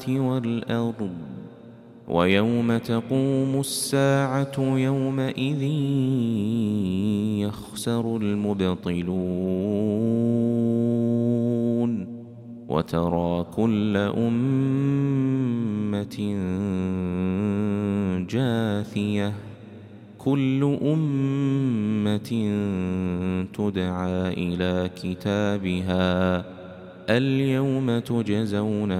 والأرض ويوم تقوم الساعة يومئذ يخسر المبطلون وترى كل أمة جاثية كل أمة تدعى إلى كتابها اليوم تجزون